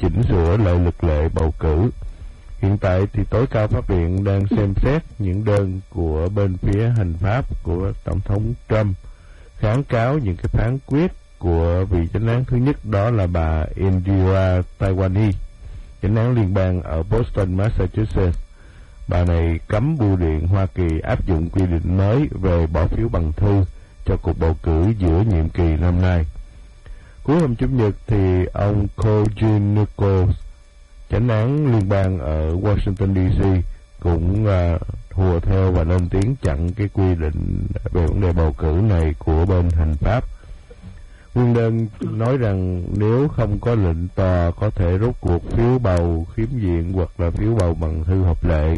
chỉnh sửa lại luật lệ bầu cử. Hiện tại thì tối cao pháp viện đang xem xét những đơn của bên phía hành pháp của Tổng thống Trump kháng cáo những cái phán quyết của vị chánh án thứ nhất, đó là bà Indira Taiwani, chánh án liên bang ở Boston, Massachusetts. Bà này cấm bưu điện Hoa Kỳ áp dụng quy định mới về bỏ phiếu bằng thư cho cuộc bầu cử giữa nhiệm kỳ năm nay. Cuối hôm Chủ nhật thì ông Corey Nichols, chánh án liên bang ở Washington DC, cũng hùa theo và lên tiếng chặn cái quy định về vấn đề bầu cử này của bên hành pháp. Nguyên đơn nói rằng nếu không có lệnh, tòa có thể rút cuộc phiếu bầu khiếm diện hoặc là phiếu bầu bằng thư hợp lệ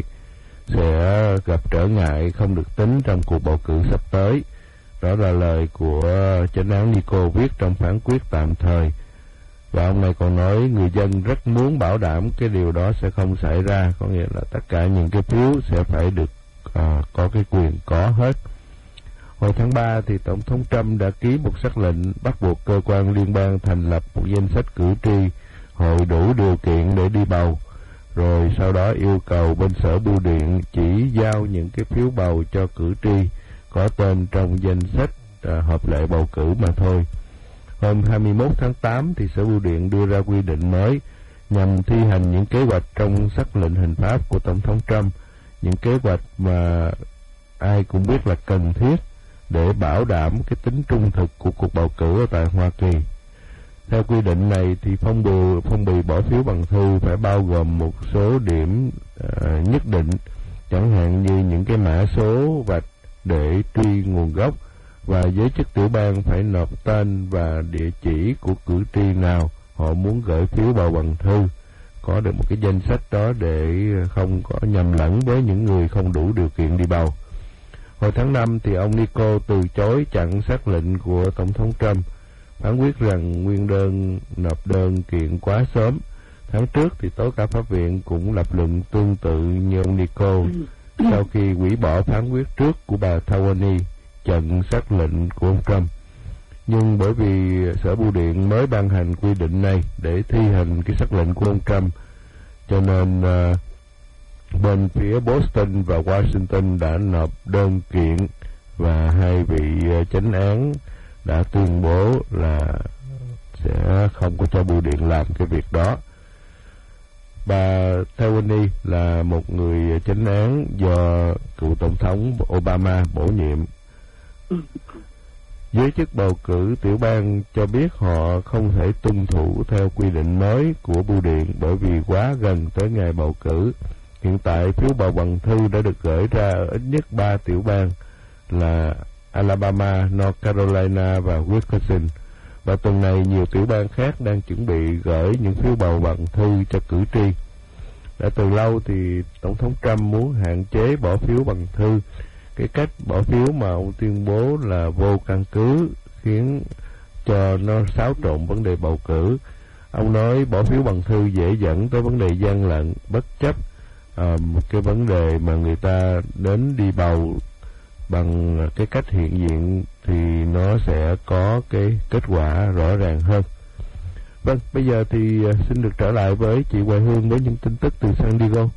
sẽ gặp trở ngại, không được tính trong cuộc bầu cử sắp tới. Đó là lời của chánh án Nichols viết trong phán quyết tạm thời. Và ông này còn nói người dân rất muốn bảo đảm cái điều đó sẽ không xảy ra, có nghĩa là tất cả những cái phiếu sẽ phải được có cái quyền có hết. Hồi tháng 3 thì Tổng thống Trump đã ký một sắc lệnh bắt buộc cơ quan liên bang thành lập một danh sách cử tri hội đủ điều kiện để đi bầu, rồi sau đó yêu cầu bên sở bưu điện chỉ giao những cái phiếu bầu cho cử tri có tên trong danh sách hợp lệ bầu cử mà thôi. Hôm 21 tháng 8 thì Sở Bưu điện đưa ra quy định mới nhằm thi hành những kế hoạch trong sắc lệnh hành pháp của Tổng thống Trump, những kế hoạch mà ai cũng biết là cần thiết để bảo đảm cái tính trung thực của cuộc bầu cử ở tại Hoa Kỳ. Theo quy định này thì phong bì bỏ phiếu bằng thư phải bao gồm một số điểm nhất định, chẳng hạn như những cái mã số vạch để truy nguồn gốc, và giới chức tiểu bang phải nộp tên và địa chỉ của cử tri nào họ muốn gửi phiếu bầu bằng thư, có được một cái danh sách đó để không có nhầm lẫn với những người không đủ điều kiện đi bầu. Hồi tháng 5 thì ông Nichols từ chối chặn sắc lệnh của Tổng thống Trump, phán quyết rằng nguyên đơn nộp đơn kiện quá sớm. Tháng trước thì tối cao pháp viện cũng lập luận tương tự như ông Nichols sau khi hủy bỏ phán quyết trước của bà Taiwani chặn sắc lệnh của ông Trump. Nhưng bởi vì Sở Bưu điện mới ban hành quy định này để thi hành cái sắc lệnh của ông Trump, cho nên bên phía Boston và Washington đã nộp đơn kiện, và hai vị chánh án đã tuyên bố là sẽ không có cho bưu điện làm cái việc đó. Bà Taiwani là một người chánh án do cựu Tổng thống Obama bổ nhiệm. Giới chức bầu cử tiểu bang cho biết họ không thể tuân thủ theo quy định mới của bưu điện bởi vì quá gần tới ngày bầu cử. Hiện tại phiếu bầu bằng thư đã được gửi ra ở ít nhất 3 tiểu bang là Alabama, North Carolina và Wisconsin. Và tuần này nhiều tiểu bang khác đang chuẩn bị gửi những phiếu bầu bằng thư cho cử tri. Đã từ lâu thì Tổng thống Trump muốn hạn chế bỏ phiếu bằng thư. Cái cách bỏ phiếu mà ông tuyên bố là vô căn cứ khiến cho nó xáo trộn vấn đề bầu cử. Ông nói bỏ phiếu bằng thư dễ dẫn tới vấn đề gian lận, bất chấp một cái vấn đề mà người ta đến đi bầu bằng cái cách hiện diện thì nó sẽ có cái kết quả rõ ràng hơn. Vâng, bây giờ thì xin được trở lại với chị Hoài Hương với những tin tức từ San Diego.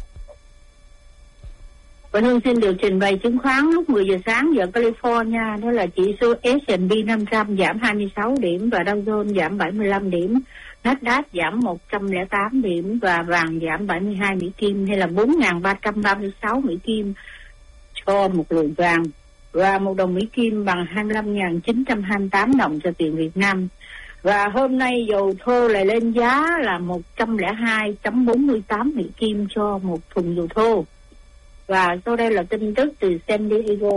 Hoài Hương xin được trình bày chứng khoán lúc 10 giờ sáng giờ California, đó là chỉ số S&P 500 giảm 26 điểm và Dow Jones giảm 75 điểm, Nasdaq giảm 108 điểm và vàng giảm 72 Mỹ Kim hay là 4.336 Mỹ Kim cho một lượng vàng, và một đồng Mỹ Kim bằng 25.928 đồng cho tiền Việt Nam. Và hôm nay dầu thô lại lên giá là 102.48 Mỹ Kim cho một thùng dầu thô. Và sau đây là tin tức từ San Diego.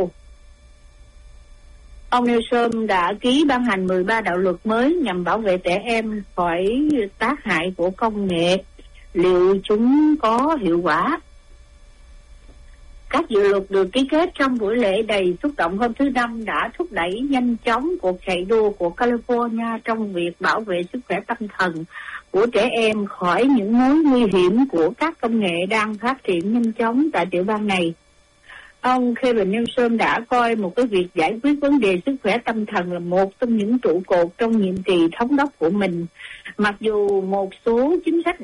Ông Newsom đã ký ban hành 13 đạo luật mới nhằm bảo vệ trẻ em khỏi tác hại của công nghệ. Liệu chúng có hiệu quả? Các dự luật được ký kết trong buổi lễ đầy xúc động hôm thứ Năm đã thúc đẩy nhanh chóng cuộc chạy đua của California trong việc bảo vệ sức khỏe tâm thần của trẻ em khỏi những mối nguy hiểm của các công nghệ đang phát triển nhanh chóng tại tiểu bang này. Ông Kevin Newsom đã coi một cái việc giải quyết vấn đề sức khỏe tâm thần là một trong những trụ cột trong nhiệm kỳ thống đốc của mình. Mặc dù một số chính sách